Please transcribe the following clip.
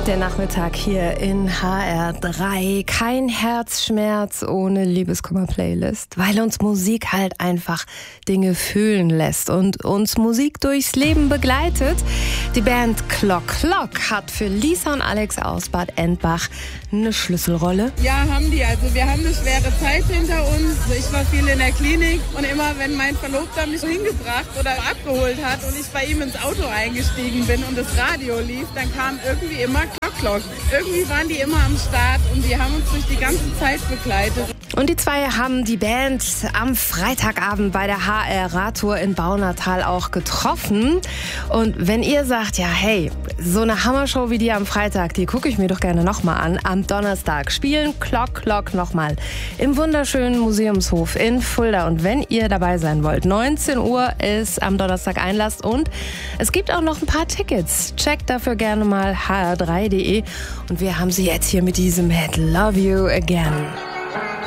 der Nachmittag hier in HR3. Kein Herzschmerz ohne Liebeskummer-Playlist, weil uns Musik halt einfach Dinge fühlen lässt und uns Musik durchs Leben begleitet. Die Band Clock Clock hat für Lisa und Alex aus Bad Endbach eine Schlüsselrolle. Ja, haben die. Also wir haben eine schwere Zeit hinter uns. Ich war viel in der Klinik und immer, wenn mein Verlobter mich hingebracht oder abgeholt hat und ich bei ihm ins Auto eingestiegen bin und das Radio lief, dann kam irgendwie immer Clock Clock. Irgendwie waren die immer am Start und die haben uns durch die ganze Zeit begleitet. Und die zwei haben die Band am Freitagabend bei der HR Radtour in Baunatal auch getroffen. Und wenn ihr sagt, ja hey, so eine Hammershow wie die am Freitag, die gucke ich mir doch gerne nochmal an. Am Donnerstag spielen Clock Clock nochmal im wunderschönen Museumshof in Fulda. Und wenn ihr dabei sein wollt, 19 Uhr ist am Donnerstag Einlass und es gibt auch noch ein paar Tickets. Checkt dafür gerne mal hr3.de und wir haben sie jetzt hier mit diesem Hit Love You Again.